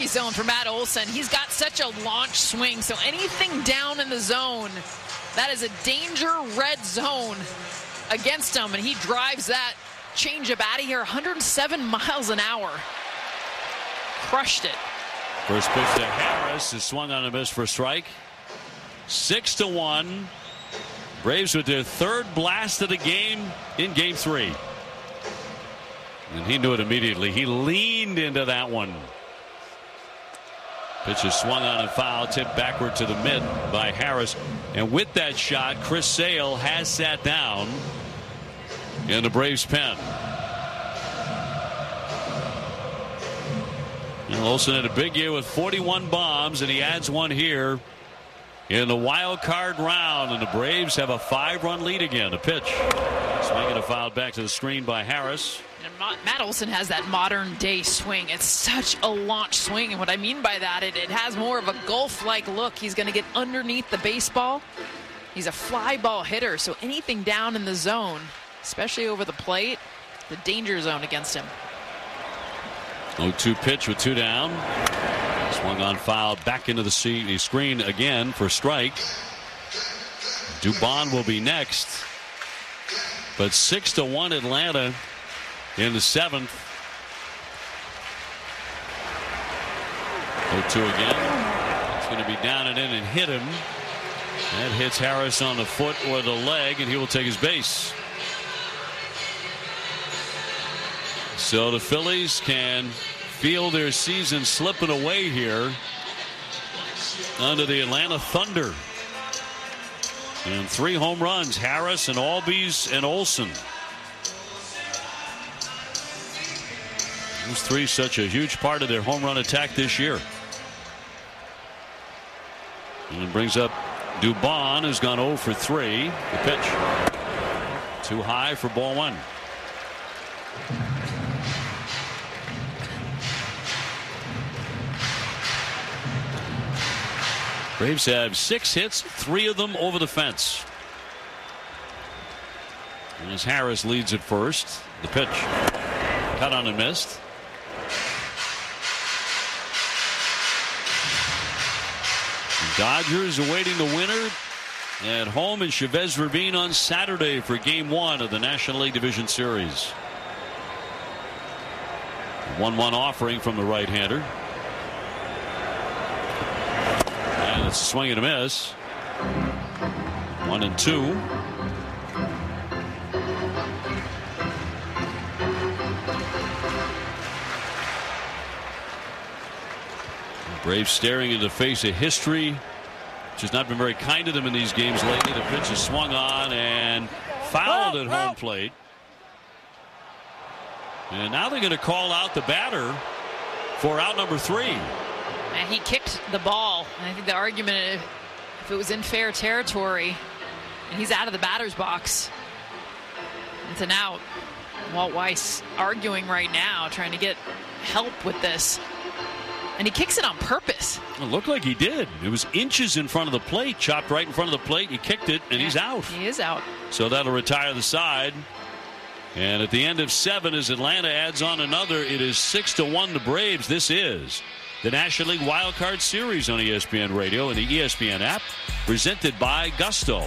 zone for Matt Olson. He's got such a launch swing, so anything down in the zone, that is a danger red zone against him, and he drives that changeup out of here, 107 miles an hour. Crushed it. First pitch to Harris is swung on a miss for a strike. 6-1. Braves with their third blast of the game in Game 3. And he knew it immediately. He leaned into that one. Pitch is swung on and foul, tipped backward to the mid by Harris. And with that shot, Chris Sale has sat down in the Braves pen. And Olson had a big year with 41 bombs, and he adds one here in the wild card round, and the Braves have a 5-run lead again. A pitch. Swinging a foul back to the screen by Harris. And Matt Olson has that modern day swing. It's such a launch swing, and what I mean by that, it has more of a golf-like look. He's going to get underneath the baseball. He's a fly ball hitter, so anything down in the zone, especially over the plate, the danger zone against him. 0-2 pitch with 2 down. Swung on foul back into the screen again for strike. Dubon will be next. But 6-1 Atlanta in the 7th. 0-2 again. It's going to be down and in and hit him. That hits Harris on the foot or the leg, and he will take his base. So the Phillies can feel their season slipping away here under the Atlanta Thunder. And 3 home runs, Harris and Albies and Olson. Those 3 such a huge part of their home run attack this year. And it brings up Dubon, who's gone 0 for 3. The pitch. Too high for ball 1. Braves have 6 hits, 3 of them over the fence. And as Harris leads at first, the pitch cut on and missed. The Dodgers awaiting the winner at home in Chavez Ravine on Saturday for Game 1 of the National League Division Series. 1-1 offering from the right-hander. It's a swing and a miss. 1-2. Braves staring in the face of history, which has not been very kind to them in these games lately. The pitch is swung on and fouled at home plate. And now they're going to call out the batter for out number 3. And he kicked the ball. And I think the argument, if it was in fair territory and he's out of the batter's box, it's an out. Walt Weiss arguing right now, trying to get help with this. And he kicks it on purpose. It looked like he did. It was inches in front of the plate, chopped right in front of the plate. He kicked it, and he's out. He is out. So that'll retire the side. And at the end of 7, as Atlanta adds on another, it is 6-1 the Braves. This is the National League Wild Card Series on ESPN Radio and the ESPN app, presented by Gusto.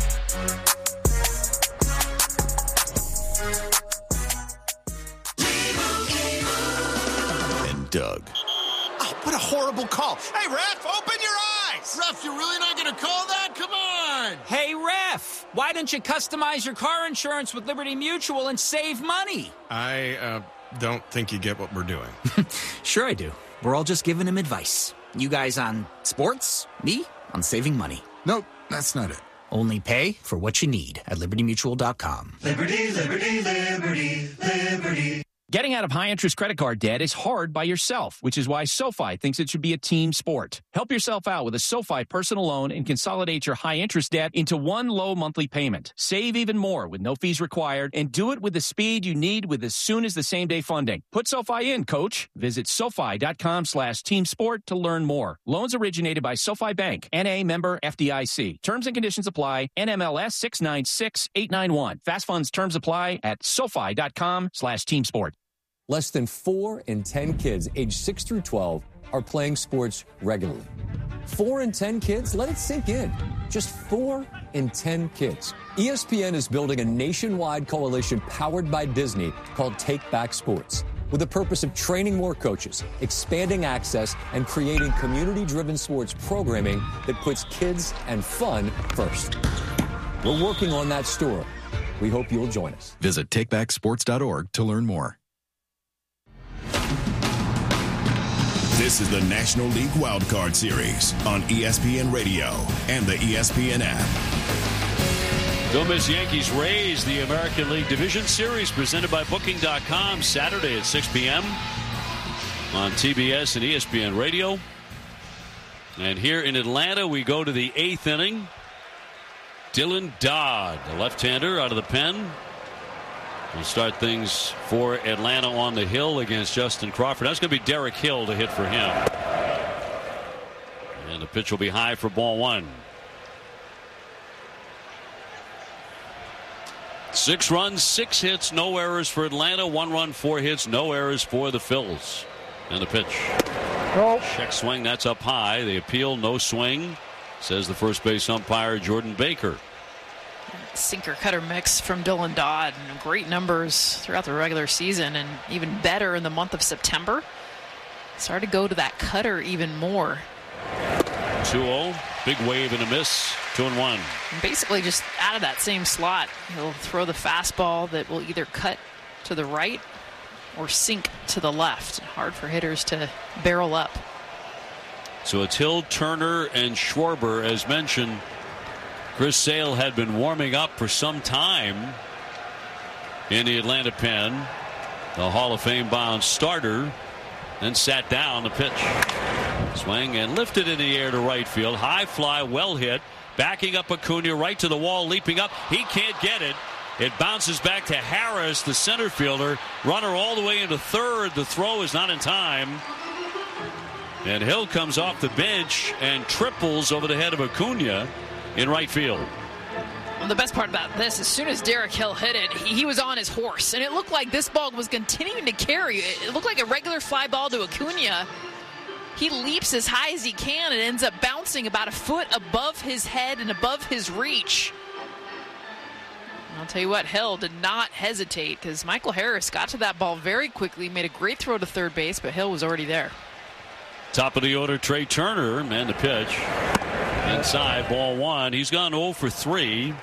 And Doug. Oh, what a horrible call. Hey, ref, open your eyes. Ref, you're really not going to call that? Come on. Hey, ref, why don't you customize your car insurance with Liberty Mutual and save money? I don't think you get what we're doing. Sure I do. We're all just giving him advice. You guys on sports, me on saving money. Nope, that's not it. Only pay for what you need at LibertyMutual.com. Liberty, liberty, liberty, liberty. Getting out of high-interest credit card debt is hard by yourself, which is why SoFi thinks it should be a team sport. Help yourself out with a SoFi personal loan and consolidate your high-interest debt into one low monthly payment. Save even more with no fees required, and do it with the speed you need with as soon as the same-day funding. Put SoFi in, coach. Visit SoFi.com/teamsport to learn more. Loans originated by SoFi Bank, N.A. member FDIC. Terms and conditions apply. NMLS 696891. Fast funds terms apply at SoFi.com/teamsport. Less than 4 in 10 kids aged 6 through 12 are playing sports regularly. 4 in 10 kids, let it sink in. Just 4 in 10 kids. ESPN is building a nationwide coalition powered by Disney called Take Back Sports, with the purpose of training more coaches, expanding access, and creating community-driven sports programming that puts kids and fun first. We're working on that story. We hope you'll join us. Visit takebacksports.org to learn more. This is the National League Wildcard Series on ESPN Radio and the ESPN app. Don't miss Yankees Rays, the American League Division Series presented by Booking.com, Saturday at 6 p.m. on TBS and ESPN Radio. And here in Atlanta, we go to the 8th inning. Dylan Dodd, the left-hander out of the pen, will start things for Atlanta on the hill against Justin Crawford. That's going to be Derek Hill to hit for him. And the pitch will be high for ball 1. 6 runs, 6 hits, no errors for Atlanta. 1 run, 4 hits, no errors for the Phils. And the pitch. Check swing, that's up high. They appeal, no swing, says the first base umpire Jordan Baker. Sinker cutter mix from Dylan Dodd. Great numbers throughout the regular season and even better in the month of September. Started to go to that cutter even more. 2-0, big wave and a miss. 2-1. And basically just out of that same slot, he'll throw the fastball that will either cut to the right or sink to the left. Hard for hitters to barrel up. So it's Hill, Turner, and Schwarber. As mentioned, Chris Sale had been warming up for some time in the Atlanta pen. The Hall of Fame bound starter then sat down. The pitch. Swing and lifted in the air to right field. High fly, well hit. Backing up Acuna right to the wall, leaping up. He can't get it. It bounces back to Harris, the center fielder. Runner all the way into third. The throw is not in time. And Hill comes off the bench and triples over the head of Acuna in right field. Well, the best part about this, as soon as Derek Hill hit it, he was on his horse. And it looked like this ball was continuing to carry. It looked like a regular fly ball to Acuna. He leaps as high as he can and ends up bouncing about a foot above his head and above his reach. I'll tell you what, Hill did not hesitate because Michael Harris got to that ball very quickly, made a great throw to third base, but Hill was already there. Top of the order, Trey Turner, and the pitch. Inside, ball 1. He's gone 0 for 3.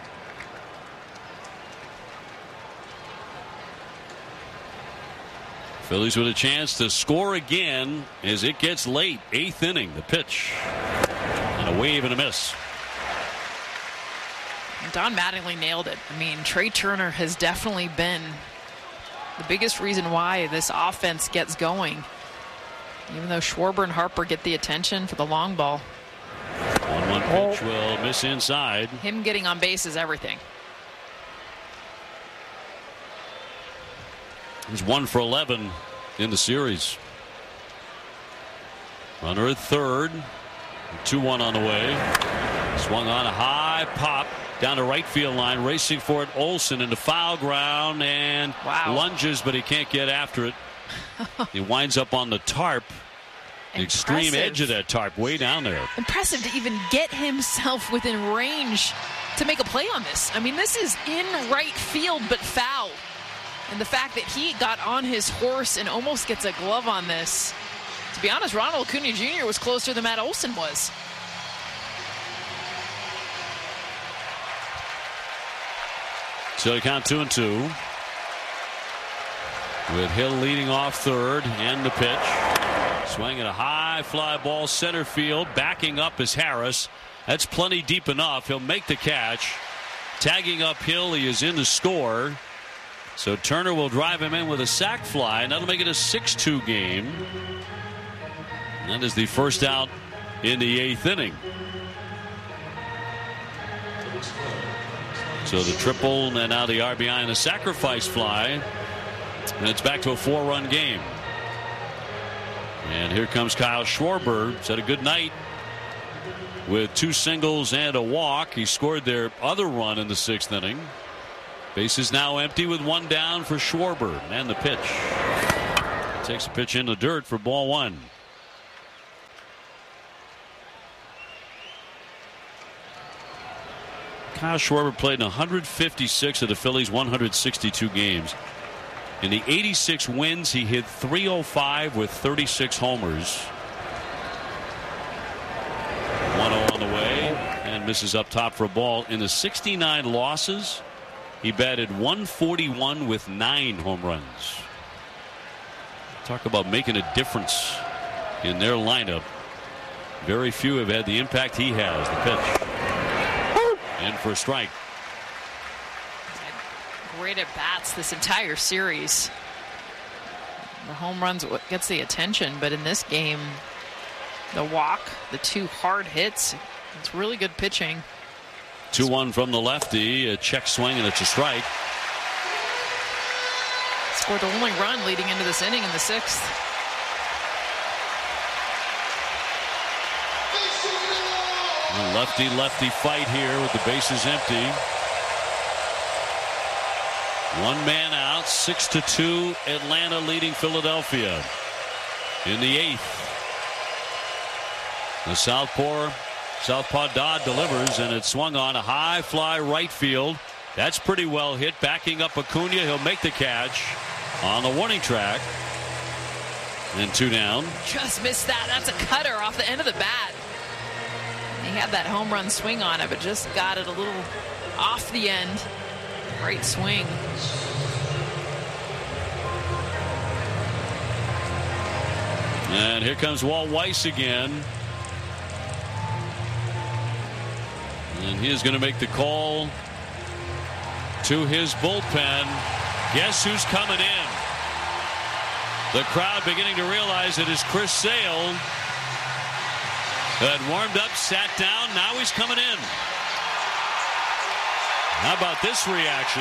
Phillies with a chance to score again as it gets late. 8th inning, the pitch. And a wave and a miss. Don Mattingly nailed it. I mean, Trey Turner has definitely been the biggest reason why this offense gets going. Even though Schwarber and Harper get the attention for the long ball. 1-1 pitch will miss inside. Him getting on base is everything. He's 1 for 11 in the series. Runner at third. 2-1 on the way. Swung on a high pop down the right field line. Racing for it, Olsen into foul ground and lunges, but he can't get after it. He winds up on the tarp. The extreme edge of that tarp, way down there. Impressive to even get himself within range to make a play on this. I mean, this is in right field, but foul. And the fact that he got on his horse and almost gets a glove on this. To be honest, Ronald Acuna Jr. was closer than Matt Olson was. So you count 2-2. With Hill leading off third and the pitch. Swinging a high fly ball center field. Backing up is Harris. That's plenty deep enough. He'll make the catch. Tagging up Hill. He is in the score. So Turner will drive him in with a sac fly. And that'll make it a 6-2 game. And that is the first out in the 8th inning. So the triple and now the RBI and a sacrifice fly. And it's back to a 4-run game. And here comes Kyle Schwarber. He's had a good night with 2 singles and a walk. He scored their other run in the 6th inning. Base is now empty with 1 down for Schwarber. And the pitch. Takes a pitch in the dirt for ball 1. Kyle Schwarber played in 156 of the Phillies' 162 games. In the 86 wins, he hit .305 with 36 homers. 1-0 on the way, and misses up top for a ball. In the 69 losses, he batted .141 with 9 home runs. Talk about making a difference in their lineup. Very few have had the impact he has. The pitch. In for a strike. Great at bats this entire series. The home runs what gets the attention, but in this game, the walk, the 2 hard hits, it's really good pitching. 2-1 from the lefty, a check swing, and it's a strike. Scored the only run leading into this inning in the 6th. A lefty-lefty fight here with the bases empty. 1 man out, 6-2, Atlanta leading Philadelphia in the 8th. The Southpaw Dodd delivers, and it's swung on a high fly right field. That's pretty well hit. Backing up Acuna, he'll make the catch on the warning track. And 2 down. Just missed that. That's a cutter off the end of the bat. He had that home run swing on it, but just got it a little off the end. Great swing. And here comes Walt Weiss again. And he is going to make the call to his bullpen. Guess who's coming in? The crowd beginning to realize it is Chris Sale. Had warmed up, sat down, now he's coming in. How about this reaction?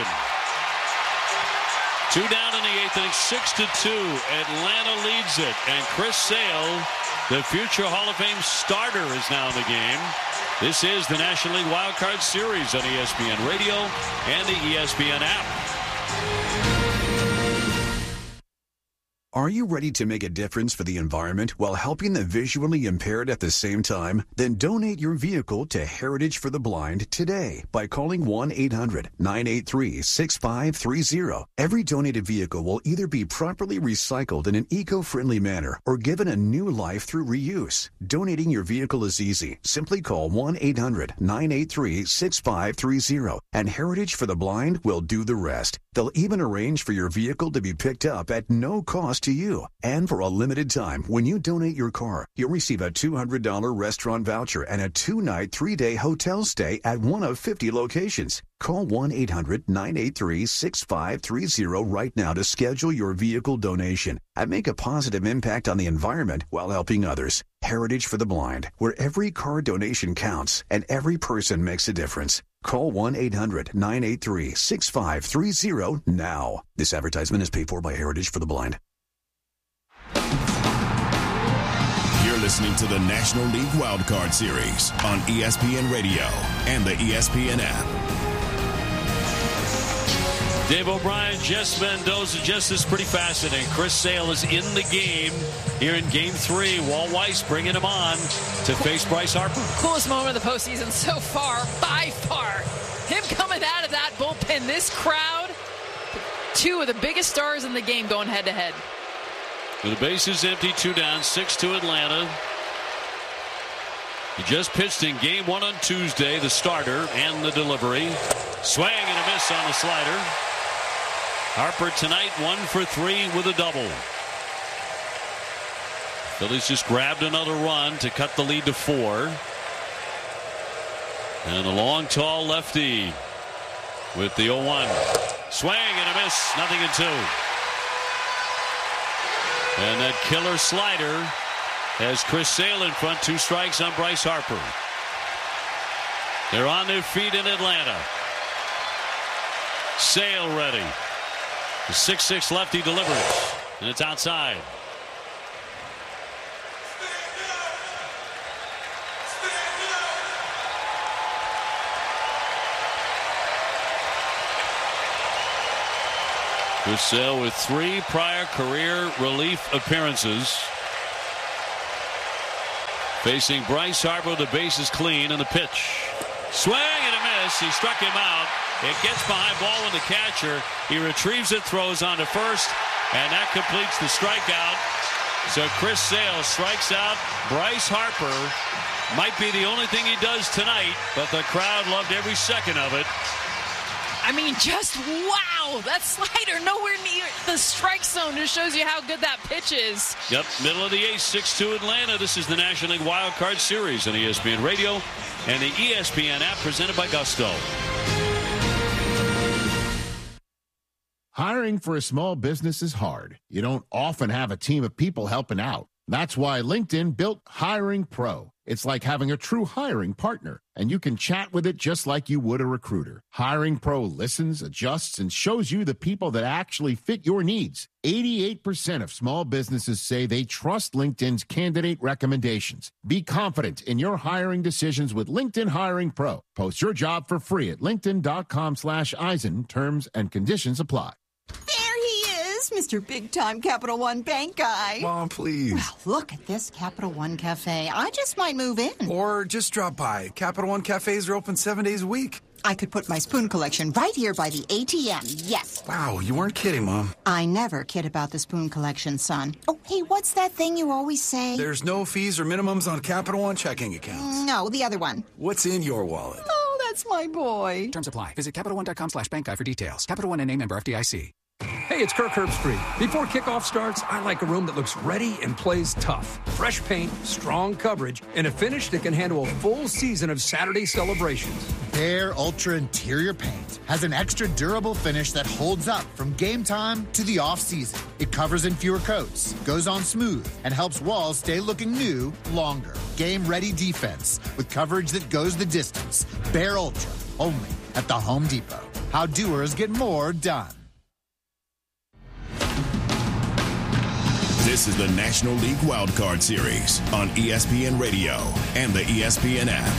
2 down in the 8th inning, 6-2. Atlanta leads it, and Chris Sale, the future Hall of Fame starter, is now in the game. This is the National League Wild Card Series on ESPN Radio and the ESPN app. Are you ready to make a difference for the environment while helping the visually impaired at the same time? Then donate your vehicle to Heritage for the Blind today by calling 1-800-983-6530. Every donated vehicle will either be properly recycled in an eco-friendly manner or given a new life through reuse. Donating your vehicle is easy. Simply call 1-800-983-6530 and Heritage for the Blind will do the rest. They'll even arrange for your vehicle to be picked up at no cost to you. And for a limited time, when you donate your car, you'll receive a $200 restaurant voucher and a 2-night, 3-day hotel stay at one of 50 locations. Call 1-800-983-6530 right now to schedule your vehicle donation and make a positive impact on the environment while helping others. Heritage for the Blind, where every car donation counts and every person makes a difference. Call 1-800-983-6530 now. This advertisement is paid for by Heritage for the Blind. You're listening to the National League Wild Card Series on ESPN Radio and the ESPN app. Dave O'Brien, Jess Mendoza. Jess, is pretty fascinating. Chris Sale is in the game here in Game 3. Walt Weiss bringing him on to face Bryce Harper. Coolest moment of the postseason so far, by far. Him coming out of that bullpen, this crowd, 2 of the biggest stars in the game going head-to-head. The base is empty, 2 down, 6-2 Atlanta. He just pitched in Game 1 on Tuesday, the starter and the delivery. Swing and a miss on the slider. Harper tonight 1 for 3 with a double. Phillies just grabbed another run to cut the lead to 4. And the long, tall lefty with the 0-1. Swing and a miss, 0-2. And that killer slider has Chris Sale in front, 2 strikes on Bryce Harper. They're on their feet in Atlanta. Sale ready. The 6-6 lefty delivers, and it's outside. Chris Sale with 3 prior career relief appearances. Facing Bryce Harper, the base is clean, and the pitch. Swing and a miss. He struck him out. It gets behind Baldwin, the catcher. He retrieves it, throws on to first, and that completes the strikeout. So Chris Sale strikes out Bryce Harper. Might be the only thing he does tonight, but the crowd loved every second of it. I mean, just wow. That slider nowhere near the strike zone just shows you how good that pitch is. Yep, middle of the 8th, 6-2 Atlanta. This is the National League Wild Card Series on ESPN Radio and the ESPN app presented by Gusto. Hiring for a small business is hard. You don't often have a team of people helping out. That's why LinkedIn built Hiring Pro. It's like having a true hiring partner, and you can chat with it just like you would a recruiter. Hiring Pro listens, adjusts, and shows you the people that actually fit your needs. 88% of small businesses say they trust LinkedIn's candidate recommendations. Be confident in your hiring decisions with LinkedIn Hiring Pro. Post your job for free at linkedin.com/Eisen. Terms and conditions apply. Mr. Big-Time Capital One Bank guy. Mom, please. Well, look at this Capital One Cafe. I just might move in. Or just drop by. Capital One Cafes are open 7 days a week. I could put my spoon collection right here by the ATM. Yes. Wow, you weren't kidding, Mom. I never kid about the spoon collection, son. Oh, hey, what's that thing you always say? There's no fees or minimums on Capital One checking accounts. No, the other one. What's in your wallet? Oh, that's my boy. Terms apply. Visit CapitalOne.com/bank guide for details. Capital One and member FDIC. Hey, it's Kirk Herbstreit. Before kickoff starts, I like a room that looks ready and plays tough. Fresh paint, strong coverage, and a finish that can handle a full season of Saturday celebrations. Behr Ultra Interior Paint has an extra durable finish that holds up from game time to the off-season. It covers in fewer coats, goes on smooth, and helps walls stay looking new longer. Game-ready defense with coverage that goes the distance. Behr Ultra, only at the Home Depot. How doers get more done. This is the National League Wild Card Series on ESPN Radio and the ESPN app.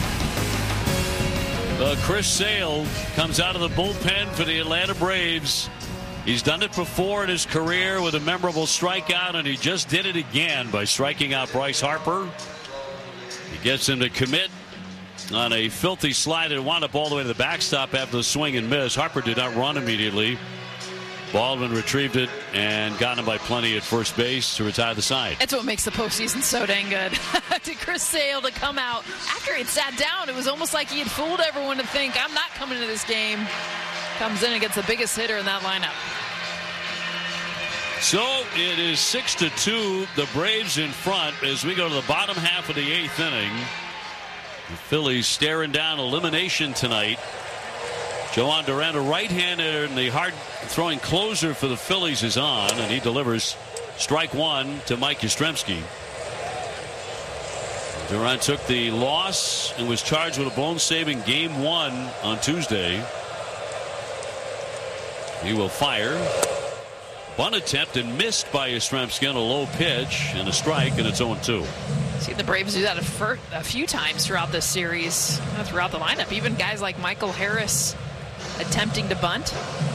Chris Sale comes out of the bullpen for the Atlanta Braves. He's done it before in his career with a memorable strikeout, and he just did it again by striking out Bryce Harper. He gets him to commit on a filthy slide and wound up all the way to the backstop after the swing and miss. Harper did not run immediately. Baldwin retrieved it and got him by plenty at first base to retire the side. That's what makes the postseason so dang good. To Chris Sale to come out after he'd sat down, it was almost like he had fooled everyone to think, I'm not coming to this game. Comes in and gets the biggest hitter in that lineup. So it is 6-2. The Braves in front as we go to the bottom half of the 8th inning. The Phillies staring down elimination tonight. Joan Duran, a right-hander, and the hard-throwing closer for the Phillies is on, and he delivers strike one to Mike Yastrzemski. Duran took the loss and was charged with a blown-saving Game 1 on Tuesday. He will fire. Bunt attempt and missed by Yastrzemski on a low pitch and a strike, and it's 0-2. See the Braves do that a few times throughout this series, throughout the lineup. Even guys like Michael Harris attempting to bunt.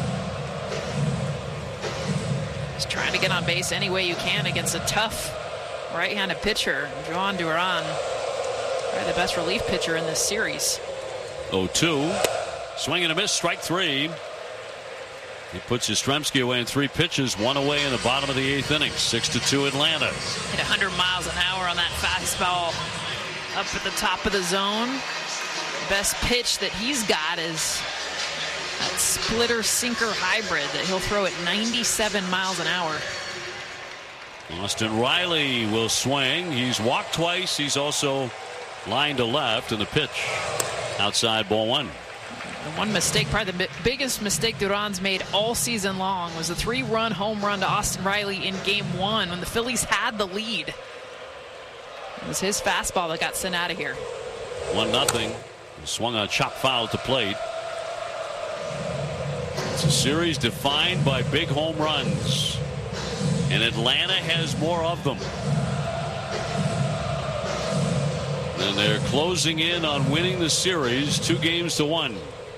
Just trying to get on base any way you can against a tough right-handed pitcher. Joan Duran, probably the best relief pitcher in this series. 0-2. Swing and a miss, strike three. He puts Yastrzemski away in 3 pitches, 1 away in the bottom of the 8th inning. 6-2 Atlanta. Hit 100 miles an hour on that fastball up at the top of the zone. The best pitch that he's got is that splitter sinker hybrid that he'll throw at 97 miles an hour. Austin Riley will swing. He's walked twice. He's also lined to left, and the pitch outside, ball 1. The one mistake, probably the biggest mistake Duran's made all season long, was a 3-run home run to Austin Riley in Game 1 when the Phillies had the lead. It was his fastball that got sent out of here. 1-0. Swung on chop foul to plate. It's a series defined by big home runs, and Atlanta has more of them. And they're closing in on winning the series 2-1.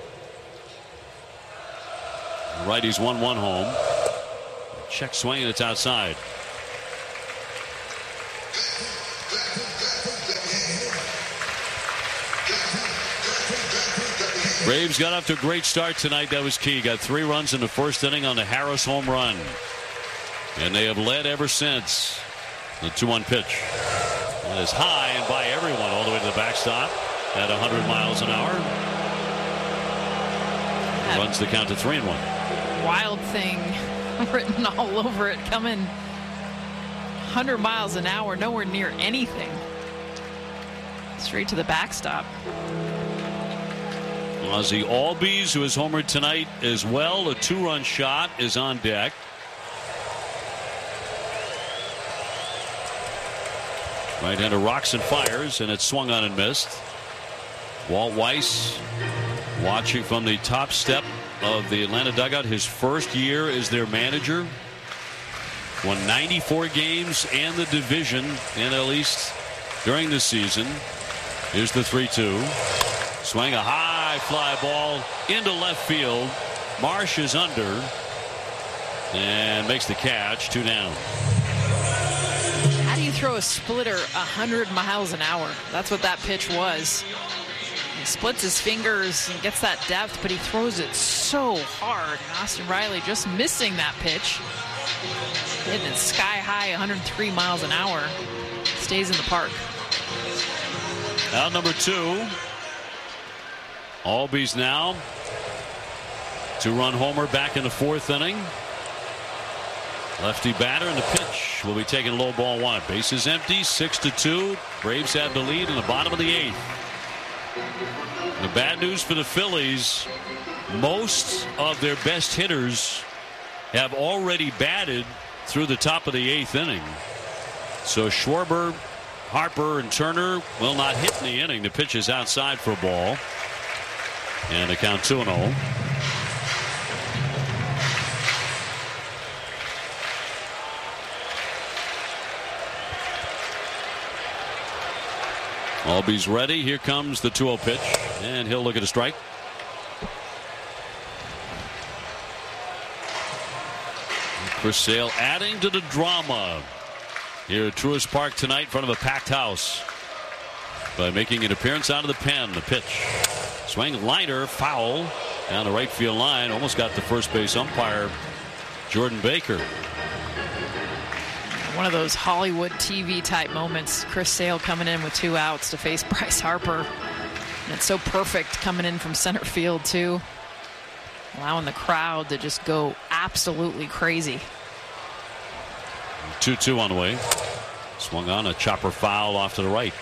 Righties 1-1 home. Check swing, and it's outside. Braves got off to a great start tonight. That was key. Got 3 runs in the first inning on the Harris home run. And they have led ever since. The 2-1 pitch. That is high and by everyone all the way to the backstop at 100 miles an hour. Runs the count to 3-1. Wild thing written all over it, coming 100 miles an hour, nowhere near anything. Straight to the backstop. Ozzie Albies, who has homered tonight as well, a 2-run shot, is on deck. Right-hander rocks and fires, and it's swung on and missed. Walt Weiss watching from the top step of the Atlanta dugout. His first year as their manager. Won 94 games and the division NL East during the season. Here's the 3-2. Swing a high fly ball into left field. Marsh is under and makes the catch. 2 down. How do you throw a splitter 100 miles an hour? That's what that pitch was. He splits his fingers and gets that depth, but he throws it so hard. And Austin Riley just missing that pitch. Hitting it sky high, 103 miles an hour. Stays in the park. Out number 2. Albies now. 2-run homer back in the 4th inning. Lefty batter, and the pitch will be taken low, ball 1. Bases empty, 6-2. Braves have the lead in the bottom of the 8th. The bad news for the Phillies, most of their best hitters have already batted through the top of the 8th inning. So Schwarber, Harper, and Turner will not hit in the inning. The pitch is outside for a ball. And the count 2-0. Albies ready. Here comes the 2-0 pitch, and he'll look at a strike. Chris Sale adding to the drama here at Truist Park tonight in front of a packed house by making an appearance out of the pen. The pitch. Swing liner, foul down the right field line. Almost got the first base umpire, Jordan Baker. One of those Hollywood TV type moments. Chris Sale coming in with 2 outs to face Bryce Harper. And it's so perfect coming in from center field too. Allowing the crowd to just go absolutely crazy. 2-2 on the way. Swung on a chopper foul off to the right.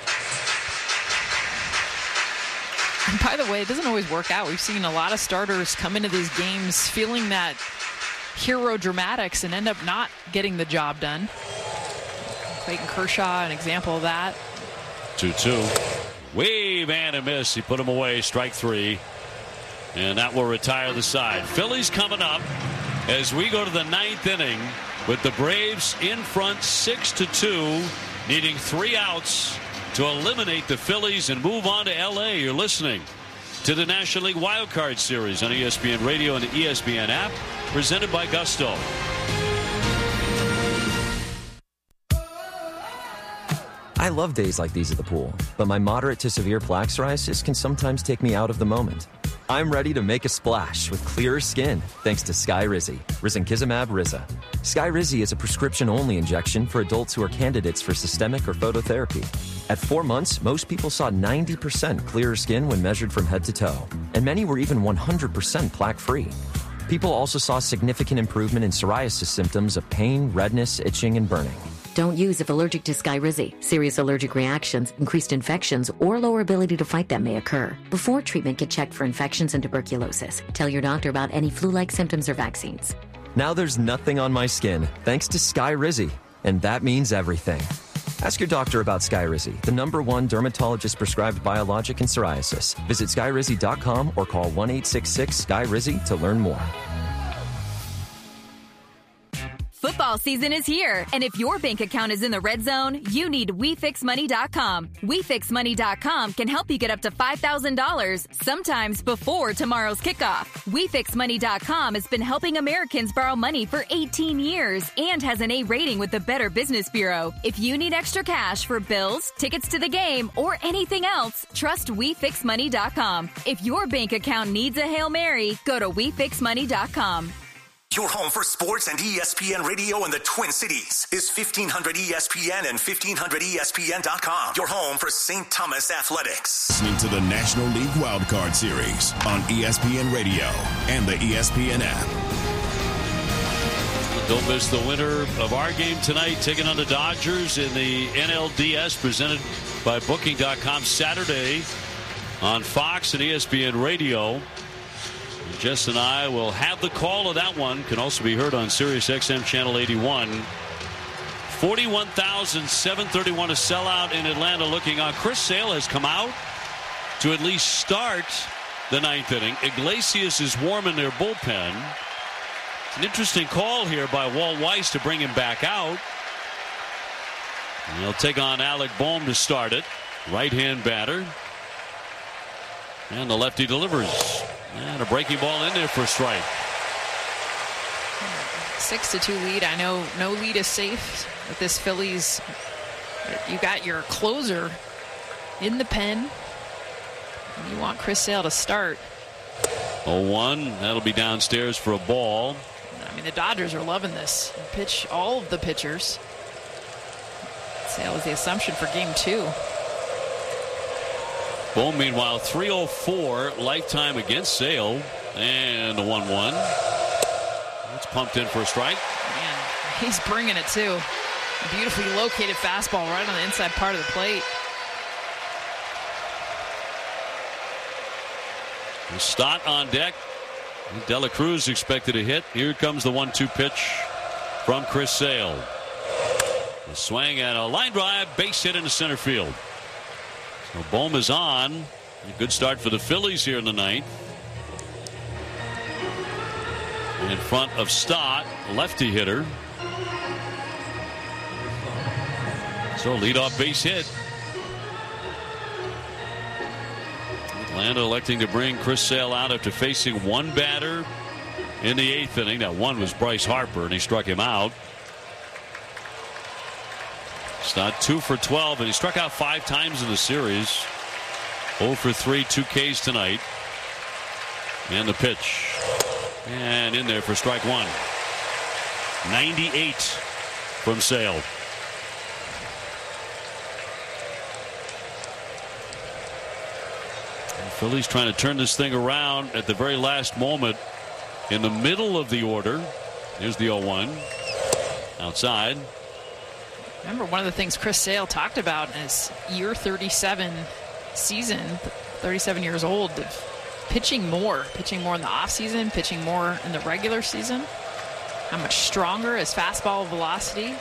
And by the way, it doesn't always work out. We've seen a lot of starters come into these games feeling that hero dramatics and end up not getting the job done. Clayton Kershaw, an example of that. 2-2. Wave and a miss. He put him away. Strike 3. And that will retire the side. Phillies coming up as we go to the 9th inning with the Braves in front 6-2, needing 3 outs to eliminate the Phillies and move on to L.A. You're listening to the National League Wild Card Series on ESPN Radio and the ESPN app, presented by Gusto. I love days like these at the pool, but my moderate to severe plaque psoriasis can sometimes take me out of the moment. I'm ready to make a splash with clearer skin thanks to Skyrizi, risankizumab Riza. Skyrizi is a prescription-only injection for adults who are candidates for systemic or phototherapy. At 4 months, most people saw 90% clearer skin when measured from head to toe, and many were even 100% plaque-free. People also saw significant improvement in psoriasis symptoms of pain, redness, itching, and burning. Don't use if allergic to Skyrizi. Serious allergic reactions, increased infections, or lower ability to fight them may occur. Before treatment, get checked for infections and tuberculosis. Tell your doctor about any flu-like symptoms or vaccines. Now there's nothing on my skin thanks to Skyrizi, and that means everything. Ask your doctor about Skyrizi, the #1 dermatologist-prescribed biologic in psoriasis. Visit Skyrizi.com or call 1-866-SKYRIZI to learn more. Football season is here, and if your bank account is in the red zone, you need WeFixMoney.com. WeFixMoney.com can help you get up to $5,000, sometimes before tomorrow's kickoff. WeFixMoney.com has been helping Americans borrow money for 18 years and has an A rating with the Better Business Bureau. If you need extra cash for bills, tickets to the game, or anything else, trust WeFixMoney.com. If your bank account needs a Hail Mary, go to WeFixMoney.com. Your home for sports and ESPN Radio in the Twin Cities is 1500 ESPN and 1500ESPN.com. Your home for St. Thomas Athletics. Listening to the National League Wildcard Series on ESPN Radio and the ESPN app. Don't miss the winner of our game tonight, taking on the Dodgers in the NLDS, presented by Booking.com, Saturday on Fox and ESPN Radio. Jess and I will have the call of that one. Can also be heard on Sirius XM Channel 81. 41,731 to sell out in Atlanta looking on. Chris Sale has come out to at least start the ninth inning. Iglesias is warm in their bullpen. It's an interesting call here by Walt Weiss to bring him back out. And he'll take on Alec Bohm to start it. Right-hand batter. And the lefty delivers. And a breaking ball in there for a strike. 6-2 lead. I know no lead is safe with this Phillies. You got your closer in the pen. And you want Chris Sale to start. 0-1. That'll be downstairs for a ball. I mean, the Dodgers are loving this. Pitch all of the pitchers. Sale is the assumption for game 2. Bohm, meanwhile, 304 lifetime against Sale. And the 1-1. It's pumped in for a strike. Man, he's bringing it too. A beautifully located fastball right on the inside part of the plate. Stott on deck. De La Cruz expected a hit. Here comes the 1-2 pitch from Chris Sale. A swing and a line drive, base hit into center field. So Bohm is on. A good start for the Phillies here in the ninth. And in front of Stott, lefty hitter. So leadoff base hit. Atlanta electing to bring Chris Sale out after facing one batter in the eighth inning. That one was Bryce Harper, and he struck him out. Stott 2 for 12, and he struck out 5 times in the series. 0 for 3, 2 Ks tonight. And the pitch. And in there for strike 1. 98 from Sale. And Phillies trying to turn this thing around at the very last moment in the middle of the order. Here's the 0-1. Outside. Remember, one of the things Chris Sale talked about in his year 37 season, 37 years old, of pitching more in the offseason, pitching more in the regular season. How much stronger his fastball velocity.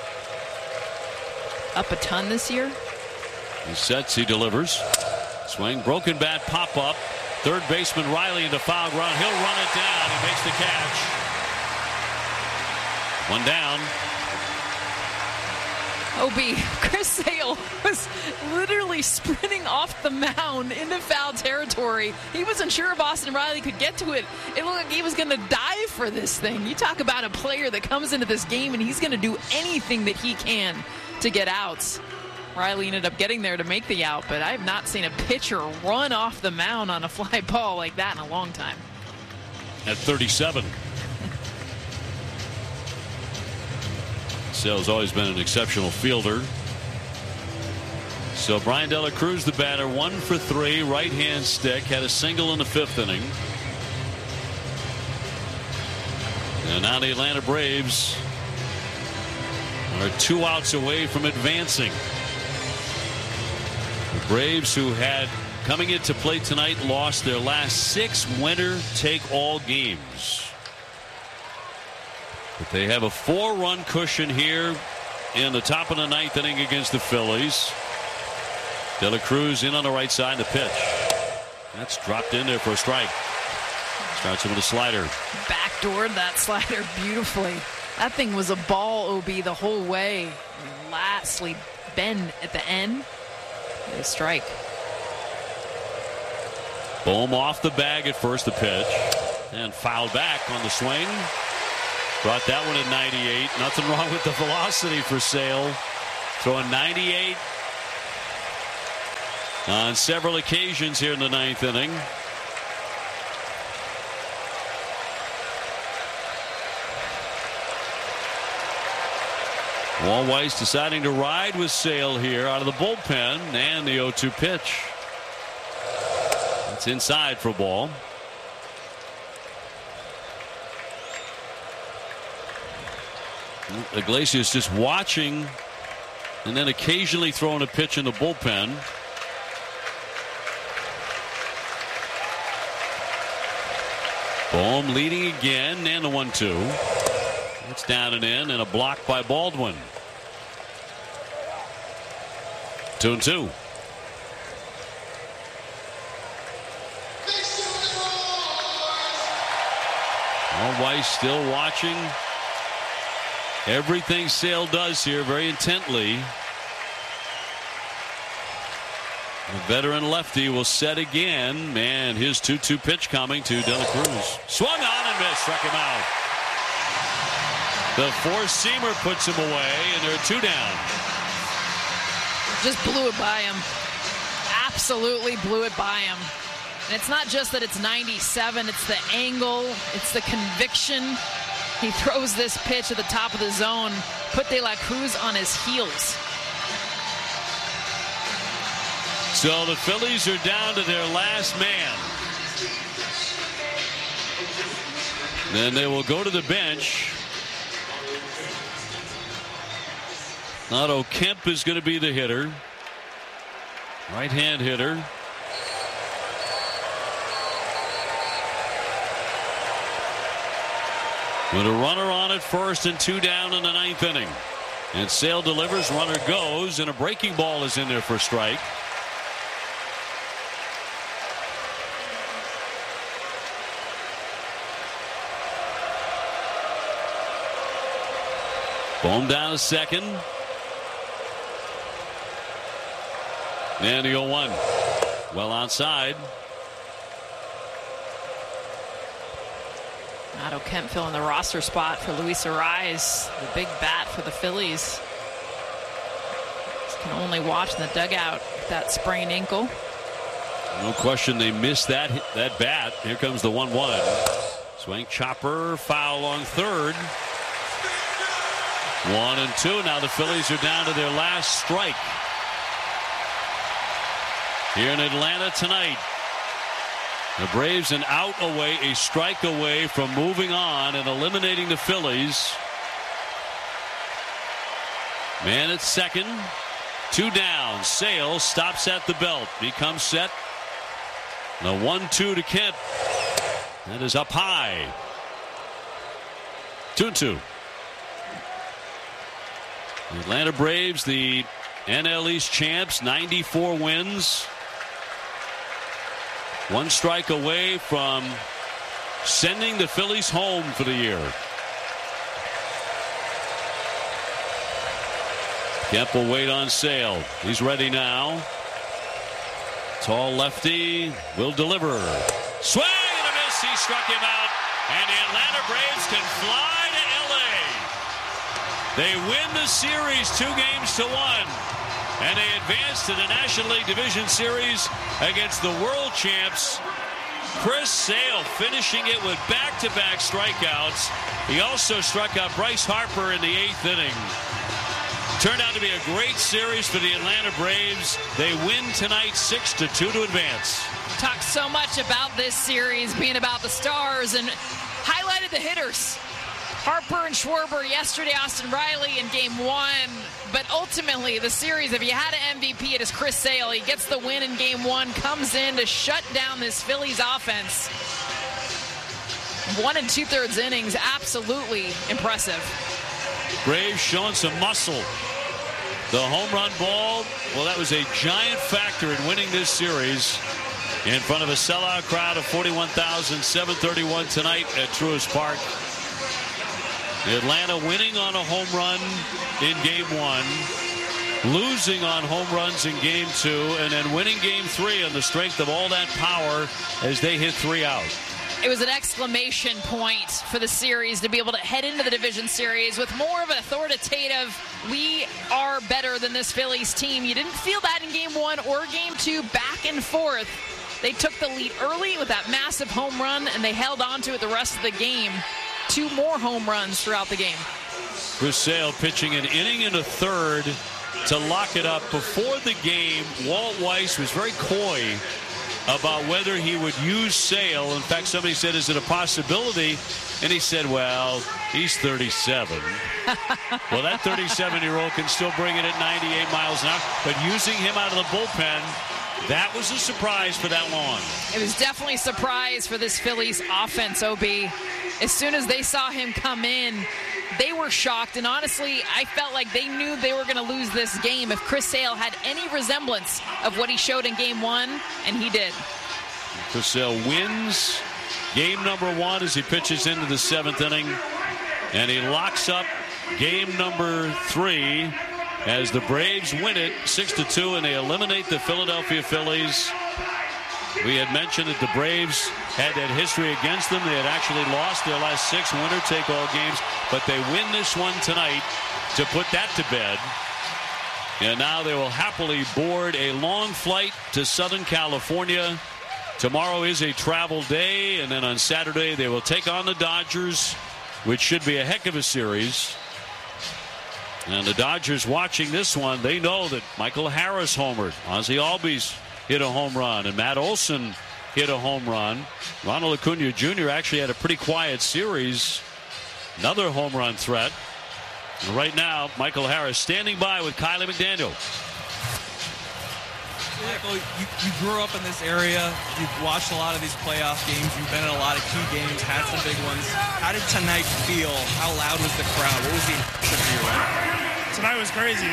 Up a ton this year. He sets, he delivers. Swing, broken bat, pop up. Third baseman Riley into foul ground. He'll run it down. He makes the catch. One down. OB, Chris Sale was literally sprinting off the mound into foul territory. He wasn't sure if Austin Riley could get to it. It looked like he was going to dive for this thing. You talk about a player that comes into this game and he's going to do anything that he can to get outs. Riley ended up getting there to make the out, but I have not seen a pitcher run off the mound on a fly ball like that in a long time. At 37. Sale's always been an exceptional fielder. So Brian De La Cruz, the batter, 1 for 3, right-hand stick, had a single in the 5th inning. And now the Atlanta Braves are 2 outs away from advancing. The Braves, who had, coming into play tonight, lost their last 6 winner-take-all games. But they have a 4-run cushion here in the top of the 9th inning against the Phillies. De La Cruz in on the right side. The pitch. That's dropped in there for a strike. Starts him with a slider. Backdoored that slider beautifully. That thing was a ball, OB, the whole way. Lastly, bend at the end. A strike. Bohm off the bag at first, the pitch. And fouled back on the swing. Brought that one at 98. Nothing wrong with the velocity for Sale. Throwing 98 on several occasions here in the 9th inning. Walt Weiss deciding to ride with Sale here out of the bullpen, and the 0-2 pitch. It's inside for a ball. Iglesias just watching and then occasionally throwing a pitch in the bullpen. Bohm leading again, and the 1-2. It's down and in, and a block by Baldwin. 2-2. Weiss still watching everything Sale does here very intently. The veteran lefty will set again. Man, his 2-2 pitch coming to De La Cruz. Swung on and missed. Struck him out. The four-seamer puts him away, and there are 2 down. Just blew it by him. Absolutely blew it by him. And it's not just that it's 97, it's the angle, it's the conviction. He throws this pitch at the top of the zone, put De La Cruz on his heels. So the Phillies are down to their last man. Then they will go to the bench. Otto Kemp is going to be the hitter. Right-hand hitter. With a runner on at first and 2 down in the 9th inning. And Sale delivers, runner goes, and a breaking ball is in there for a strike. Bohm down to second. And the 0-1. Well outside. Otto Kemp filling the roster spot for Luis Arraez, the big bat for the Phillies. Just can only watch in the dugout with that sprained ankle. No question they missed that bat. Here comes the 1-1. Swing, chopper, foul on third. 1-2. Now the Phillies are down to their last strike here in Atlanta tonight. The Braves an out away, a strike away from moving on and eliminating the Phillies. Man at second. 2 down. Sale stops at the belt. Becomes set. The 1-2 to Kemp. That is up high. 2-2. The Atlanta Braves, the NL East champs, 94 wins. 1 strike away from sending the Phillies home for the year. Kemp will wait on Sale. He's ready now. Tall lefty will deliver. Swing and a miss. He struck him out. And the Atlanta Braves can fly to L.A. They win the series 2-1. And they advance to the National League Division Series against the world champs. Chris Sale finishing it with back-to-back strikeouts. He also struck out Bryce Harper in the 8th inning. Turned out to be a great series for the Atlanta Braves. They win tonight 6-2 to advance. Talked so much about this series being about the stars and highlighted the hitters. Harper and Schwarber yesterday, Austin Riley in game 1. But ultimately, the series, if you had an MVP, it is Chris Sale. He gets the win in game 1, comes in to shut down this Phillies offense. 1 2/3 innings, absolutely impressive. Braves showing some muscle. The home run ball, well, that was a giant factor in winning this series in front of a sellout crowd of 41,731 tonight at Truist Park. Atlanta winning on a home run in Game 1, losing on home runs in Game 2, and then winning Game 3 on the strength of all that power as they hit 3 out. It was an exclamation point for the series to be able to head into the division series with more of an authoritative, we are better than this Phillies team. You didn't feel that in Game 1 or Game 2, back and forth. They took the lead early with that massive home run, and they held on to it the rest of the game. 2 more home runs throughout the game. Chris Sale pitching an inning and a third to lock it up. Before the game, Walt Weiss was very coy about whether he would use Sale. In fact, somebody said, is it a possibility? And he said, well, he's 37. Well, that 37-year-old can still bring it at 98 miles an hour. But using him out of the bullpen, that was a surprise for that long. It was definitely a surprise for this Phillies offense, OB. As soon as they saw him come in, they were shocked. And honestly, I felt like they knew they were going to lose this game if Chris Sale had any resemblance of what he showed in Game 1, and he did. Chris Sale wins game number 1 as he pitches into the 7th inning. And he locks up game number 3 as the Braves win it 6-2, and they eliminate the Philadelphia Phillies. We had mentioned that the Braves had that history against them. They had actually lost their last 6 winner-take-all games, but they win this one tonight to put that to bed. And now they will happily board a long flight to Southern California. Tomorrow is a travel day, and then on Saturday they will take on the Dodgers, which should be a heck of a series. And the Dodgers watching this one, they know that Michael Harris homered. Ozzie Albies hit a home run, and Matt Olson hit a home run. Ronald Acuna Jr. actually had a pretty quiet series. Another home run threat. And right now, Michael Harris standing by with Kiley McDaniel. Michael, you grew up in this area. You've watched a lot of these playoff games. You've been in a lot of key games, had some big ones. How did tonight feel? How loud was the crowd? What was the impression for you? Tonight was crazy.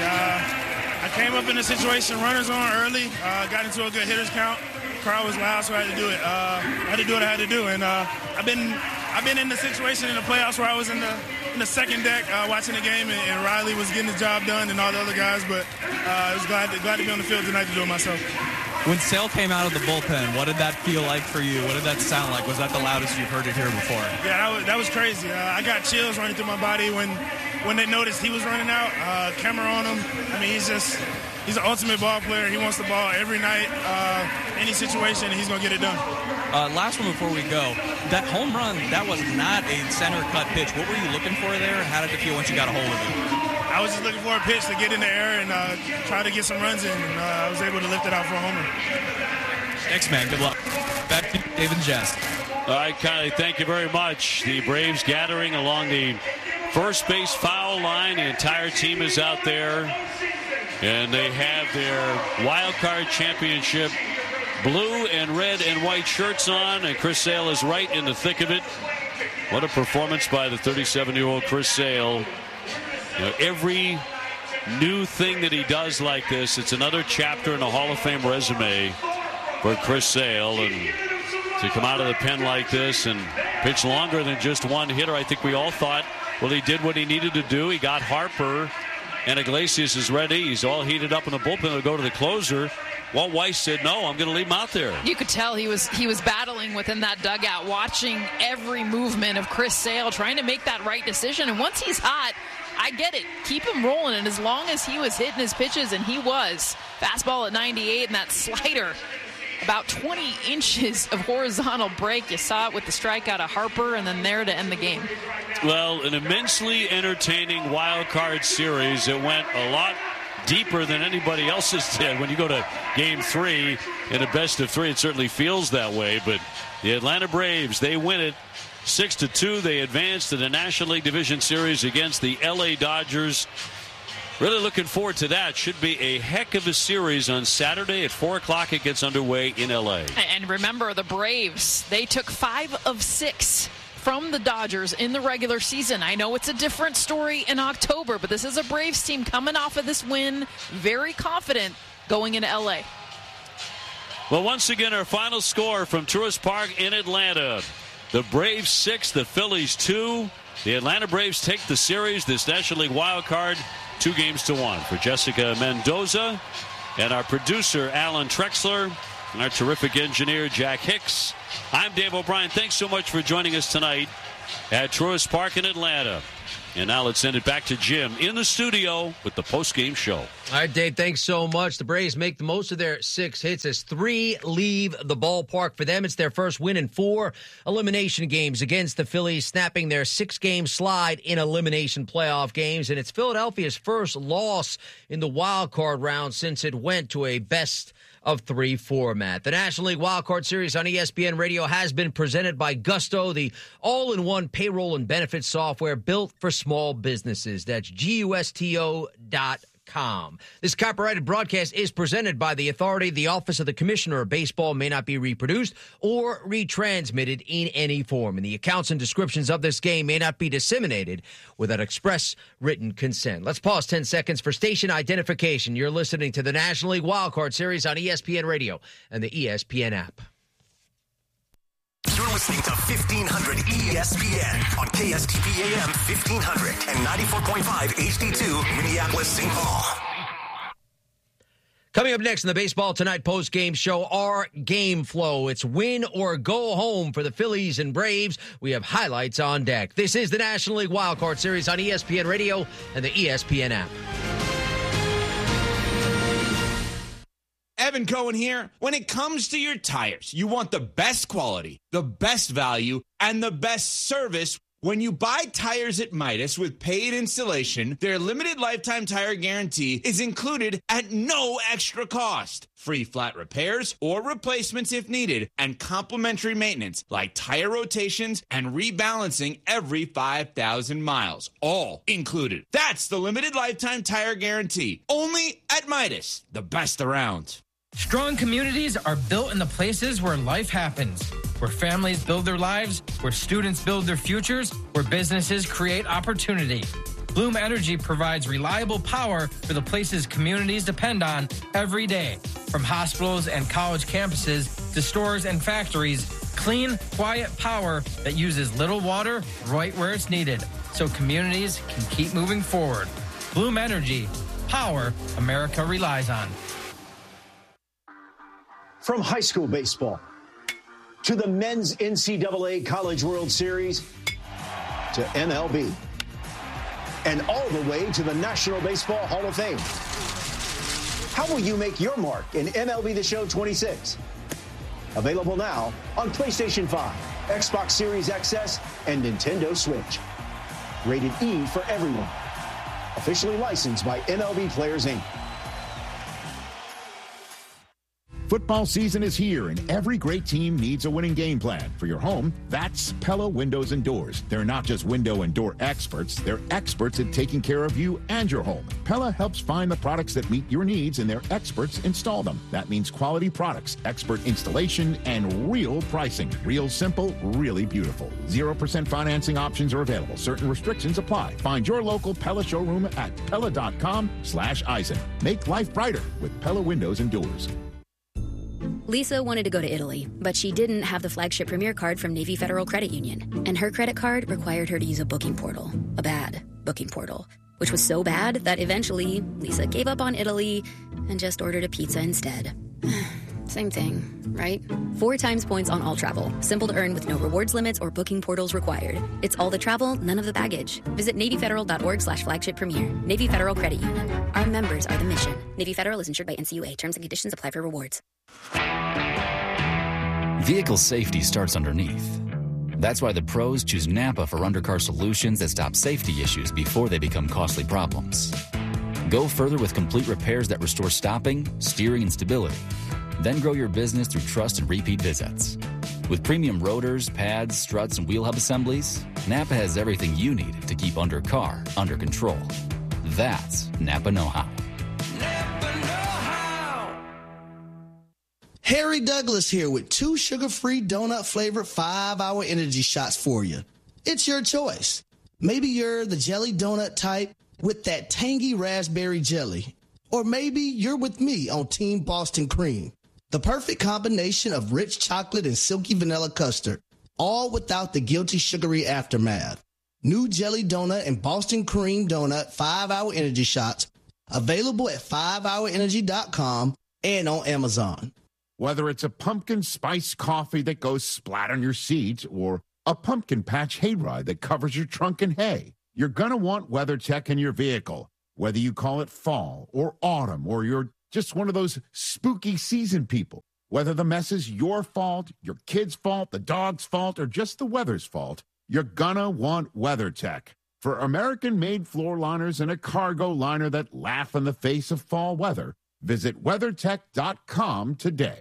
I came up in a situation, runners on early, got into a good hitters count. Crowd was loud, so I had to do it. I had to do what I had to do, and I've been in the situation in the playoffs where I was in the second deck watching the game, and Riley was getting the job done, and all the other guys. But I was glad to be on the field tonight to do it myself. When Sale came out of the bullpen, what did that feel like for you? What did that sound like? Was that the loudest you've heard it here before? Yeah, that was crazy. I got chills running through my body when they noticed he was running out. Camera on him. I mean, he's an ultimate ball player. He wants the ball every night, any situation, and he's going to get it done. Last one before we go. That home run, that was not a center cut pitch. What were you looking for there? How did it feel once you got a hold of it? I was just looking for a pitch to get in the air and try to get some runs in. And I was able to lift it out for a homer. Thanks, man. Good luck. Back to David Jess. All right, Kiley, thank you very much. The Braves gathering along the first base foul line. The entire team is out there. And they have their wild card championship blue and red and white shirts on. And Chris Sale is right in the thick of it. What a performance by the 37-year-old Chris Sale. You know, every new thing that he does like this, it's another chapter in the Hall of Fame resume for Chris Sale. And to come out of the pen like this and pitch longer than just one hitter, I think we all thought, well, he did what he needed to do. He got Harper, and Iglesias is ready. He's all heated up in the bullpen to go to the closer. Walt Weiss said, no, I'm going to leave him out there. You could tell he was battling within that dugout, watching every movement of Chris Sale, trying to make that right decision. And once he's hot, I get it. Keep him rolling. And as long as he was hitting his pitches, and he was, fastball at 98 and that slider, about 20 inches of horizontal break. You saw it with the strikeout of Harper, and then there to end the game. Well, an immensely entertaining wild card series. It went a lot deeper than anybody else's did. When you go to Game 3 in a best of 3, it certainly feels that way. But the Atlanta Braves, they win it 6-2. They advance to the National League Division Series against the LA Dodgers. Really looking forward to that. Should be a heck of a series on Saturday at 4 o'clock. It gets underway in LA. And remember, the Braves, they took 5 of 6 from the Dodgers in the regular season. I know it's a different story in October, but this is a Braves team coming off of this win, very confident going into LA. Well, once again, our final score from Truist Park in Atlanta. The Braves 6, the Phillies 2. The Atlanta Braves take the series, this National League wild card, 2-1. For Jessica Mendoza and our producer, Alan Trexler, and our terrific engineer, Jack Hicks, I'm Dave O'Brien. Thanks so much for joining us tonight at Truist Park in Atlanta. And now let's send it back to Jim in the studio with the post-game show. All right, Dave, thanks so much. The Braves make the most of their 6 hits as 3 leave the ballpark. For them, it's their first win in 4 elimination games against the Phillies, snapping their 6-game slide in elimination playoff games. And it's Philadelphia's first loss in the wild card round since it went to a best of 3 format. The National League Wild Card Series on ESPN Radio has been presented by Gusto, the all-in-one payroll and benefits software built for small businesses. That's GUSTO.com. This copyrighted broadcast is presented by the Authority. The Office of the Commissioner of Baseball may not be reproduced or retransmitted in any form, and the accounts and descriptions of this game may not be disseminated without express written consent. Let's pause 10 seconds for station identification. You're listening to the National League Wild Card Series on ESPN Radio and the ESPN app. You're listening to 1500 ESPN on KSTP AM 1500 and 94.5 HD2 Minneapolis, St. Paul. Coming up next in the Baseball Tonight post-game show, our game flow. It's win or go home for the Phillies and Braves. We have highlights on deck. This is the National League Wild Card Series on ESPN Radio and the ESPN app. Evan Cohen here. When it comes to your tires, you want the best quality, the best value, and the best service. When you buy tires at Midas with paid installation, their limited lifetime tire guarantee is included at no extra cost. Free flat repairs or replacements if needed, and complimentary maintenance like tire rotations and rebalancing every 5,000 miles. All included. That's the limited lifetime tire guarantee. Only at Midas, the best around. Strong communities are built in the places where life happens, where families build their lives, where students build their futures, where businesses create opportunity. Bloom Energy provides reliable power for the places communities depend on every day. From hospitals and college campuses to stores and factories, clean, quiet power that uses little water right where it's needed, so communities can keep moving forward. Bloom Energy, power America relies on. From high school baseball to the men's NCAA College World Series to MLB and all the way to the National Baseball Hall of Fame. How will you make your mark in MLB The Show 26? Available now on PlayStation 5, Xbox Series XS, and Nintendo Switch. Rated E for everyone. Officially licensed by MLB Players Inc. Football season is here, and every great team needs a winning game plan. For your home, that's Pella Windows and Doors. They're not just window and door experts. They're experts at taking care of you and your home. Pella helps find the products that meet your needs, and their experts install them. That means quality products, expert installation, and real pricing. Real simple, really beautiful. 0% financing options are available. Certain restrictions apply. Find your local Pella showroom at Pella.com/Eisen. Make life brighter with Pella Windows and Doors. Lisa wanted to go to Italy, but she didn't have the flagship Premier card from Navy Federal Credit Union. And her credit card required her to use a booking portal. A bad booking portal. Which was so bad that eventually Lisa gave up on Italy and just ordered a pizza instead. Same thing, right? 4 times points on all travel. Simple to earn with no rewards limits or booking portals required. It's all the travel, none of the baggage. Visit NavyFederal.org/flagship premier. Navy Federal Credit Union. Our members are the mission. Navy Federal is insured by NCUA. Terms and conditions apply for rewards. Vehicle safety starts underneath. That's why the pros choose Napa for undercar solutions that stop safety issues before they become costly problems. Go further with complete repairs that restore stopping, steering, and stability. Then grow your business through trust and repeat visits. With premium rotors, pads, struts, and wheel hub assemblies, Napa has everything you need to keep undercar under control. That's Napa know-how. Harry Douglas here with 2 sugar-free donut-flavored 5-hour energy shots for you. It's your choice. Maybe you're the jelly donut type with that tangy raspberry jelly. Or maybe you're with me on Team Boston Cream. The perfect combination of rich chocolate and silky vanilla custard. all without the guilty sugary aftermath. New Jelly Donut and Boston Cream Donut 5-Hour Energy Shots, available at 5hourenergy.com and on Amazon. Whether it's a pumpkin spice coffee that goes splat on your seat or a pumpkin patch hayride that covers your trunk in hay, you're going to want WeatherTech in your vehicle. Whether you call it fall or autumn or you're just one of those spooky season people, whether the mess is your fault, your kid's fault, the dog's fault, or just the weather's fault, you're going to want WeatherTech. For American-made floor liners and a cargo liner that laugh in the face of fall weather, visit WeatherTech.com today.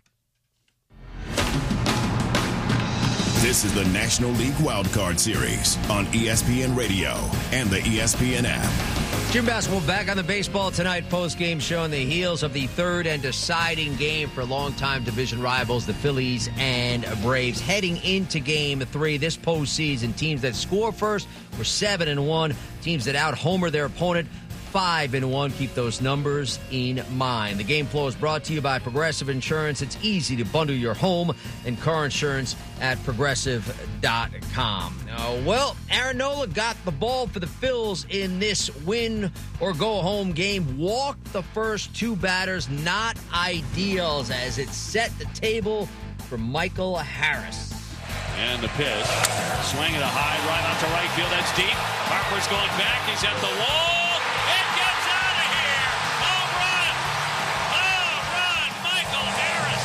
This is the National League Wildcard Series on ESPN Radio and the ESPN app. Jim Basketball back on the Baseball Tonight post-game show on the heels of the third and deciding game for longtime division rivals, the Phillies and Braves. Heading into Game 3 this postseason, teams that score first were 7-1. Teams that out-homer their opponent 5-1. Keep those numbers in mind. The game flow is brought to you by Progressive Insurance. It's easy to bundle your home and car insurance at Progressive.com. Well, Aaron Nola got the ball for the Phils in this win-or-go-home game. Walked the first two batters. Not ideal as it set the table for Michael Harris. And the pitch. Swing at a high right out to right field. That's deep. Harper's going back. He's at the wall. It gets out of here. Home run. Home run. Michael Harris.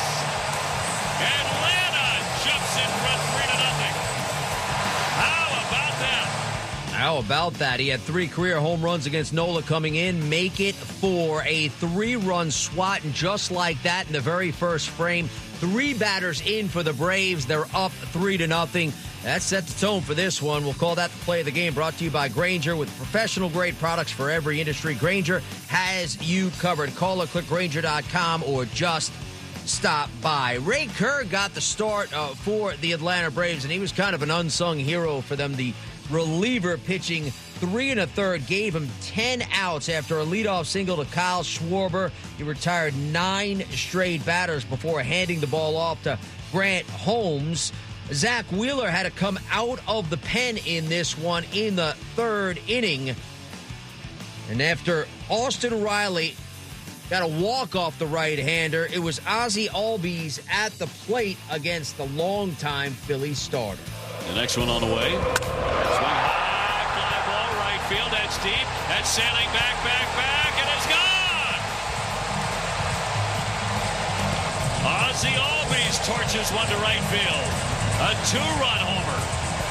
Atlanta jumps in front 3-0. How about that? How about that? He had 3 career home runs against Nola coming in. Make it 4. A 3-run swat. And just like that in the very first frame, 3 batters in for the Braves. They're up 3-0. That set the tone for this one. We'll call that the play of the game, brought to you by Grainger. With professional-grade products for every industry, Grainger has you covered. Call or click Grainger.com or just stop by. Ray Kerr got the start for the Atlanta Braves, and he was kind of an unsung hero for them. The reliever pitching 3 1/3, gave him 10 outs after a leadoff single to Kyle Schwarber. He retired 9 straight batters before handing the ball off to Grant Holmes. Zach Wheeler had to come out of the pen in this one in the 3rd inning. And after Austin Riley got a walk off the right-hander, it was Ozzie Albies at the plate against the longtime Philly starter. The next one on the way. Swing high, fly ball, right field. That's deep. That's sailing back, and it's gone. Ozzie Albies torches one to right field. A 2-run homer.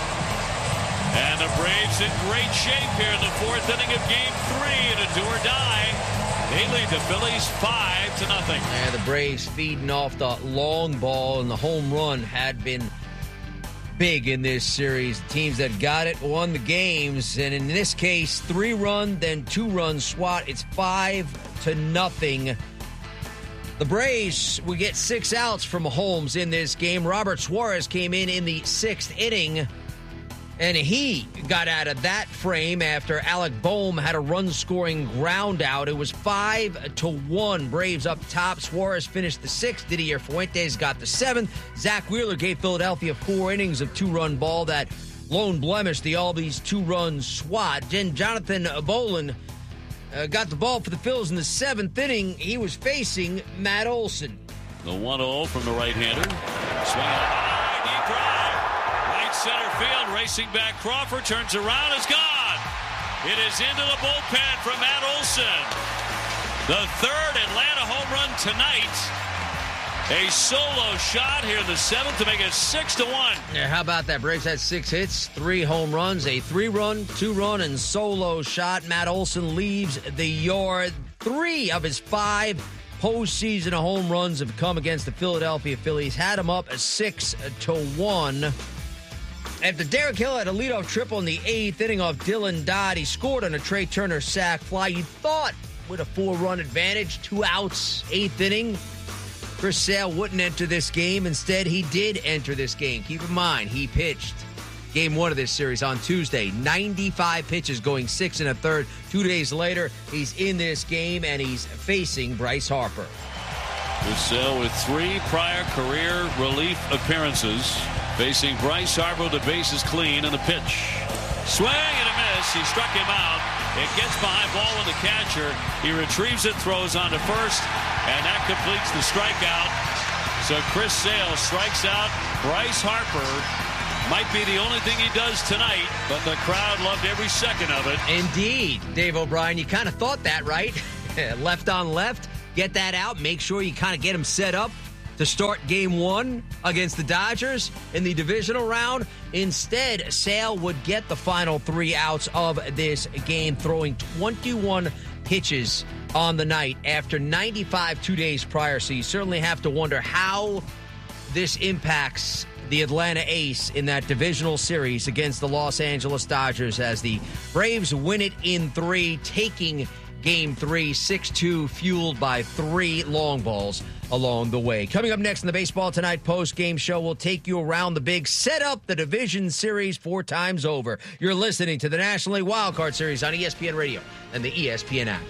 And the Braves in great shape here in the 4th inning of Game 3 in a do-or-die. They lead the Phillies 5-0. And the Braves feeding off the long ball, and the home run had been big in this series. The teams that got it won the games, and in this case, 3-run, then 2-run swat. It's 5-0. The Braves would get 6 outs from Holmes in this game. Robert Suarez came in the 6th inning, and he got out of that frame after Alec Boehm had a run-scoring ground out. It was 5-1. Braves up top. Suarez finished the 6th. Didier Fuentes got the 7th. Zach Wheeler gave Philadelphia 4 innings of 2-run ball. That lone blemish, the Albies 2-run swat. Then Jonathan Bolin got the ball for the Phils in the 7th inning. He was facing Matt Olson. The 1-0 from the right-hander. Swing high, deep drive. Right center field, racing back. Crawford turns around, is gone. It is into the bullpen from Matt Olson. The 3rd Atlanta home run tonight. A solo shot here in the 7th to make it 6-1. Yeah, how about that? Braves had 6 hits, 3 home runs, a 3-run, 2-run, and solo shot. Matt Olson leaves the yard. 3 of his 5 postseason home runs have come against the Philadelphia Phillies. Had him up 6-1. After Derek Hill had a leadoff triple in the 8th inning off Dylan Dodd, he scored on a Trey Turner sac fly. You thought with a 4-run advantage, 2 outs, 8th inning, Chris Sale wouldn't enter this game. Instead, he did enter this game. Keep in mind, he pitched Game 1 of this series on Tuesday. 95 pitches, going 6 1/3. 2 days later, he's in this game, and he's facing Bryce Harper. Chris Sale with 3 prior career relief appearances Facing Bryce Harper, the bases clean, and the pitch. Swing and a miss. He struck him out. It gets behind ball with the catcher. He retrieves it, throws on to first, and that completes the strikeout. So Chris Sale strikes out Bryce Harper. Might be the only thing he does tonight, but the crowd loved every second of it. Indeed, Dave O'Brien. You kind of thought that, right? Left on left. Get that out. Make sure you kind of get him set up to start game one against the Dodgers in the divisional round. Instead, Sale would get the final 3 outs of this game, throwing 21 pitches on the night after 95 2 days prior. So you certainly have to wonder how this impacts the Atlanta Ace in that divisional series against the Los Angeles Dodgers as the Braves win it in 3, taking Game 3, 6-2, fueled by 3 long balls along the way. Coming up next in the Baseball Tonight post-game show, we'll take you around the big set up the division series 4 times over. You're listening to the National League Wildcard Series on ESPN Radio and the ESPN app.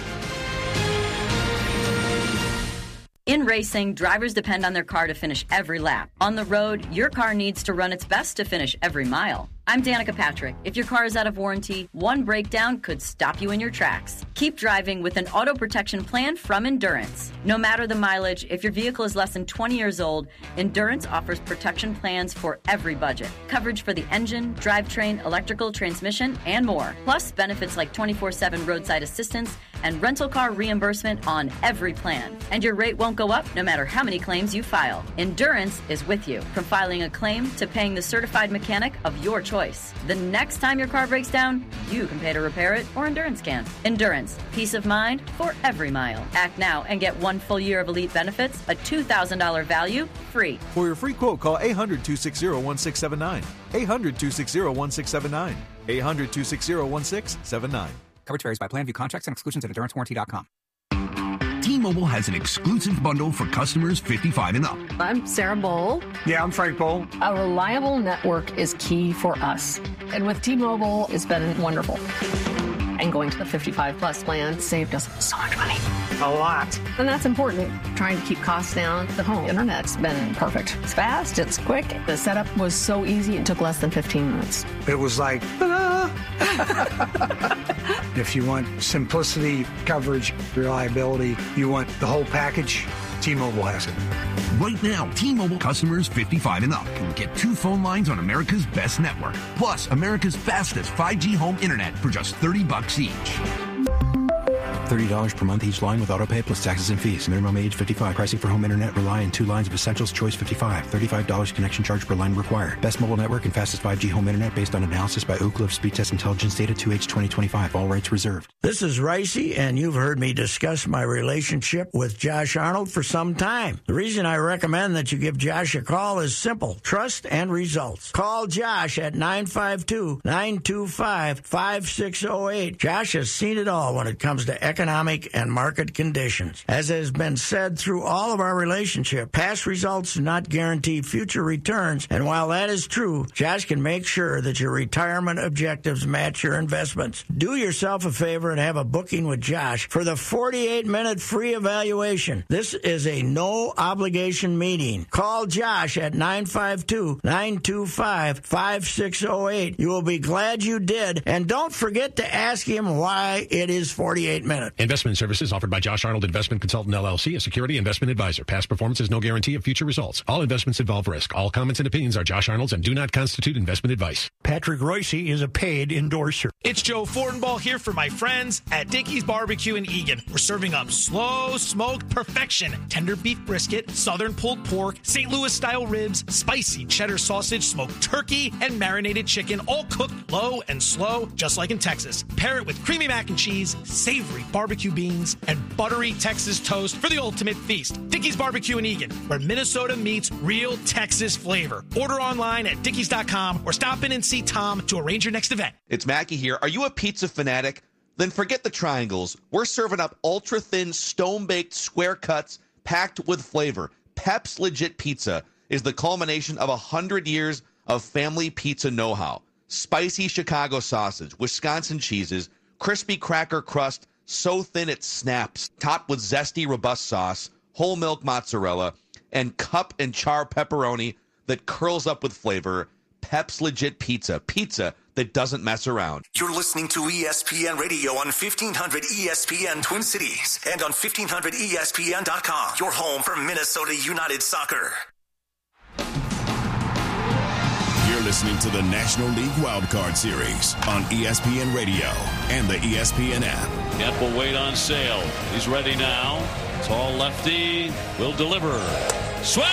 In racing, drivers depend on their car to finish every lap. On the road, your car needs to run its best to finish every mile. I'm Danica Patrick. If your car is out of warranty, one breakdown could stop you in your tracks. Keep driving with an auto protection plan from Endurance. No matter the mileage, if your vehicle is less than 20 years old, Endurance offers protection plans for every budget. Coverage for the engine, drivetrain, electrical, transmission, and more. Plus benefits like 24/7 roadside assistance and rental car reimbursement on every plan. And your rate won't go up no matter how many claims you file. Endurance is with you, from filing a claim to paying the certified mechanic of your choice. The next time your car breaks down, you can pay to repair it, or Endurance can. Endurance, peace of mind for every mile. Act now and get 1 full year of elite benefits, a $2,000 value, free. For your free quote, call 800-260-1679. 800-260-1679. 800-260-1679. Coverage varies by plan. View contracts and exclusions at EnduranceWarranty.com. T-Mobile has an exclusive bundle for customers 55 and up. I'm Sarah Bowl. Yeah, I'm Frank Bowl. A reliable network is key for us. And with T-Mobile, it's been wonderful. And going to the 55-plus plan saved us so much money. A lot. And that's important. Trying to keep costs down. The home internet's been perfect. It's fast. It's quick. The setup was so easy. It took less than 15 minutes. It was like, if you want simplicity, coverage, reliability, you want the whole package, T-Mobile has it. Right now, T-Mobile customers 55 and up can get 2 phone lines on America's best network, plus America's fastest 5G home internet for just $30 each. $30 per month each line with autopay plus taxes and fees. Minimum age 55. Pricing for home internet rely on 2 lines of Essentials. Choice 55. $35 connection charge per line required. Best mobile network and fastest 5G home internet based on analysis by Ookla of Speed Test Intelligence data 2H 2025. All rights reserved. This is Ricey, and you've heard me discuss my relationship with Josh Arnold for some time. The reason I recommend that you give Josh a call is simple. Trust and results. Call Josh at 952-925-5608. Josh has seen it all when it comes to economic and market conditions. As has been said through all of our relationship, past results do not guarantee future returns, and while that is true, Josh can make sure that your retirement objectives match your investments. Do yourself a favor and have a booking with Josh for the 48-minute free evaluation. This is a no-obligation meeting. Call Josh at 952-925-5608. You will be glad you did, and don't forget to ask him why it is 48 minutes. Investment services offered by Josh Arnold Investment Consultant LLC, a security investment advisor. Past performance is no guarantee of future results. All investments involve risk. All comments and opinions are Josh Arnold's and do not constitute investment advice. Patrick Royce is a paid endorser. It's Joe Fortenbaugh here for my friends at Dickey's Barbecue in Eagan. We're serving up slow smoked perfection, tender beef brisket, southern pulled pork, St. Louis style ribs, spicy cheddar sausage, smoked turkey, and marinated chicken, all cooked low and slow, just like in Texas. Pair it with creamy mac and cheese, savory barbecue beans, and buttery Texas toast for the ultimate feast. Dickey's Barbecue in Eagan, where Minnesota meets real Texas flavor. Order online at dickeys.com or stop in and see Tom to arrange your next event. It's Mackie here. Are you a pizza fanatic? Then forget the triangles. We're serving up ultra-thin, stone-baked square cuts packed with flavor. Pep's Legit Pizza is the culmination of 100 years of family pizza know-how. Spicy Chicago sausage, Wisconsin cheeses, crispy cracker crust, so thin it snaps, topped with zesty, robust sauce, whole milk mozzarella, and cup and char pepperoni that curls up with flavor. Pep's Legit Pizza. Pizza that doesn't mess around. You're listening to ESPN Radio on 1500 ESPN Twin Cities and on 1500ESPN.com. Your home for Minnesota United Soccer. You're listening to the National League Wildcard Series on ESPN Radio and the ESPN app. Gamble weight on sale. He's ready now. Tall lefty will deliver. Swing!